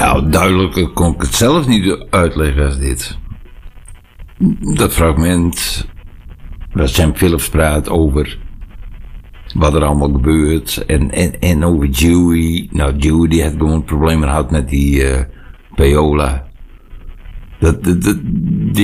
Nou, duidelijker kon ik het zelf niet uitleggen als dit. Dat fragment waar Sam Phillips praat over wat er allemaal gebeurt en over Dewey. Nou, Dewey die had gewoon problemen gehad met die Payola. Die